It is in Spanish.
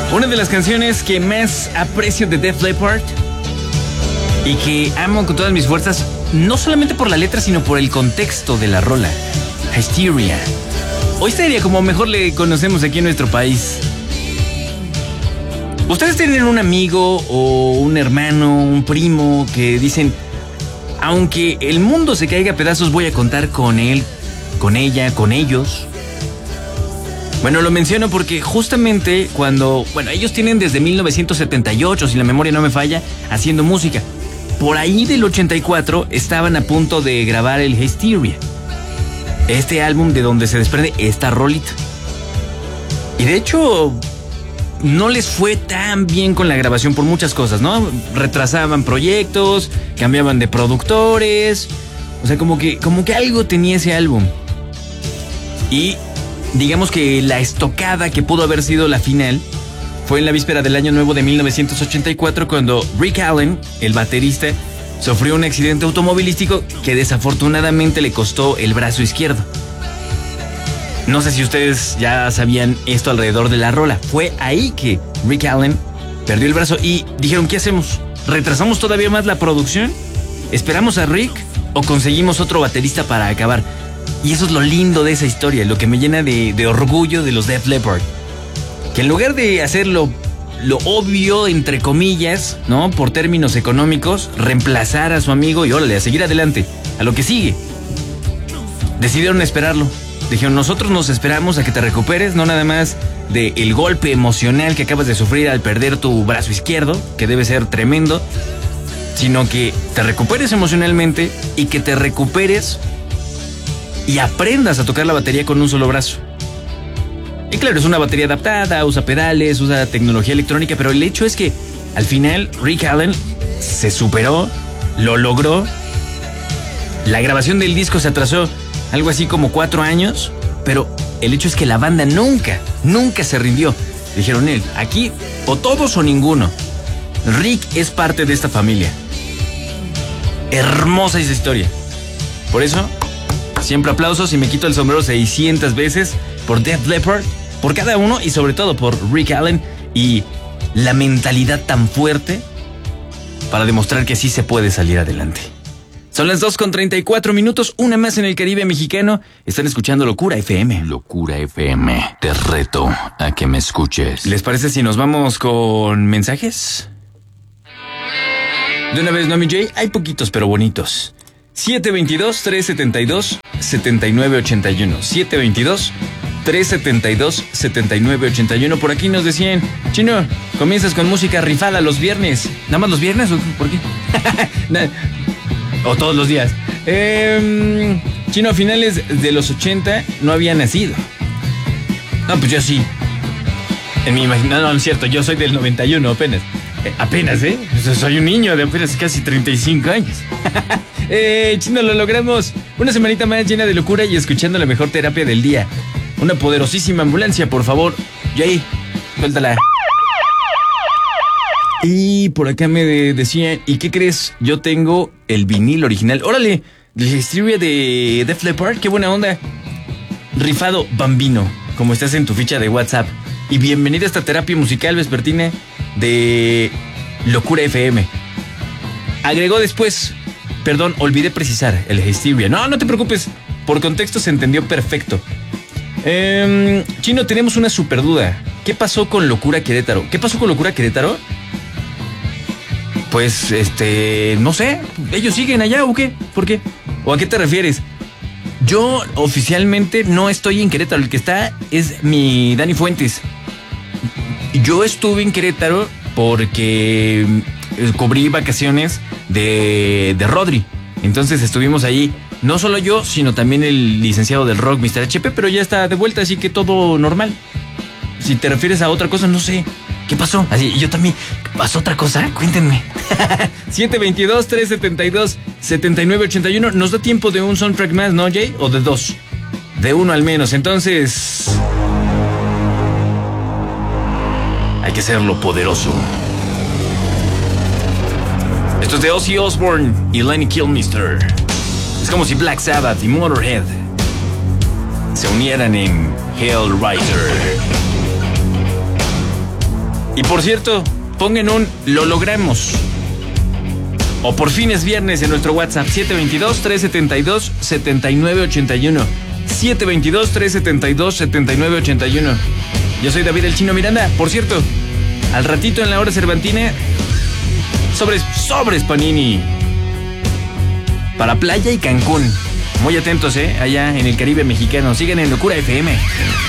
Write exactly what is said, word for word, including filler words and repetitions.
Una de las canciones que más aprecio de Def Leppard y que amo con todas mis fuerzas, no solamente por la letra, sino por el contexto de la rola. Hysteria. O Histeria, como mejor le conocemos aquí en nuestro país. ¿Ustedes tienen un amigo o un hermano, un primo que dicen, aunque el mundo se caiga a pedazos, voy a contar con él, con ella, con ellos? Bueno, lo menciono porque justamente cuando... Bueno, ellos tienen desde mil novecientos setenta y ocho, si la memoria no me falla, haciendo música. Por ahí del ochenta y cuatro estaban a punto de grabar el Hysteria, este álbum de donde se desprende esta rolita. Y de hecho, no les fue tan bien con la grabación por muchas cosas, ¿no? Retrasaban proyectos, cambiaban de productores. O sea, como que, como que algo tenía ese álbum. Y digamos que la estocada que pudo haber sido la final fue en la víspera del año nuevo de mil novecientos ochenta y cuatro, cuando Rick Allen, el baterista, sufrió un accidente automovilístico que desafortunadamente le costó el brazo izquierdo. No sé si ustedes ya sabían esto alrededor de la rola. Fue ahí que Rick Allen perdió el brazo y dijeron, ¿qué hacemos? ¿Retrasamos todavía más la producción? ¿Esperamos a Rick o conseguimos otro baterista para acabar? Y eso es lo lindo de esa historia, lo que me llena de, de orgullo de los Def Leppard. Que en lugar de hacer lo, lo obvio, entre comillas, ¿no? Por términos económicos, reemplazar a su amigo y órale, a seguir adelante, a lo que sigue. Decidieron esperarlo. Dijeron, nosotros nos esperamos a que te recuperes, no nada más del golpe emocional que acabas de sufrir al perder tu brazo izquierdo, que debe ser tremendo, sino que te recuperes emocionalmente y que te recuperes y aprendas a tocar la batería con un solo brazo. Y claro, es una batería adaptada, usa pedales, usa tecnología electrónica, pero el hecho es que al final Rick Allen se superó, lo logró. La grabación del disco se atrasó algo así como cuatro años, pero el hecho es que la banda nunca, nunca se rindió. Dijeron él, aquí o todos o ninguno. Rick es parte de esta familia. Hermosa esa historia. Por eso, siempre aplausos y me quito el sombrero seiscientas veces por Def Leppard, por cada uno y sobre todo por Rick Allen y la mentalidad tan fuerte para demostrar que sí se puede salir adelante. Son las dos con treinta y cuatro minutos, una más en el Caribe mexicano. Están escuchando Locura F M. Locura F M, te reto a que me escuches. ¿Les parece si nos vamos con mensajes? De una vez, ¿no, mi Jay? Hay poquitos, pero bonitos. siete veintidós, trescientos setenta y dos, setenta y nueve ochenta y uno. siete veintidós, trescientos setenta y dos, setenta y nueve ochenta y uno. Por aquí nos decían, Chino, comienzas con música rifada los viernes. ¿Nada más los viernes o por qué? O todos los días. Eh, Chino, a finales de los ochenta no había nacido. No, pues yo sí. En mi imaginación, no, no es cierto, yo soy del noventa y uno apenas. Eh, apenas, ¿eh? Soy un niño de apenas casi treinta y cinco años. eh, Chino, lo logramos. Una semanita más llena de locura y escuchando la mejor terapia del día. Una poderosísima ambulancia, por favor. Jay, suéltala. Y por acá me de- decían, ¿y qué crees? Yo tengo el vinil original. ¡Órale! La historia de Def Leppard, qué buena onda. Rifado Bambino, como estás en tu ficha de WhatsApp. Y bienvenida a esta terapia musical vespertina de Locura F M. Agregó después, perdón, olvidé precisar, el Hysteria. No, no te preocupes, por contexto se entendió perfecto. Eh, Chino, tenemos una super duda. ¿Qué pasó con Locura Querétaro? ¿Qué pasó con Locura Querétaro? Pues, este, no sé, ¿ellos siguen allá o qué? ¿Por qué? ¿O a qué te refieres? Yo oficialmente no estoy en Querétaro, el que está es mi Dani Fuentes. Yo estuve en Querétaro porque cubrí vacaciones de, de Rodri. Entonces estuvimos ahí, no solo yo, sino también el licenciado del rock, mister H P, pero ya está de vuelta, así que todo normal. Si te refieres a otra cosa, no sé. ¿Qué pasó? Así, yo también. ¿Pasó otra cosa? Cuéntenme. siete veintidós, trescientos setenta y dos, setenta y nueve ochenta y uno. ¿Nos da tiempo de un soundtrack más, no, Jay? ¿O de dos? De uno al menos. Entonces, hay que hacerlo poderoso. Esto es de Ozzy Osbourne y Lemmy Kilmister. Es como si Black Sabbath y Motorhead se unieran en Hellraiser. Y por cierto, pongan un lo logramos. O por fin es viernes en nuestro WhatsApp siete dos dos, tres siete dos, siete nueve ocho uno. siete dos dos, tres siete dos, siete nueve ocho uno. Yo soy David el Chino Miranda. Por cierto, al ratito en la hora cervantina, sobres, sobres Panini. Para Playa y Cancún. Muy atentos, ¿eh? Allá en el Caribe mexicano. Sigan en Locura F M.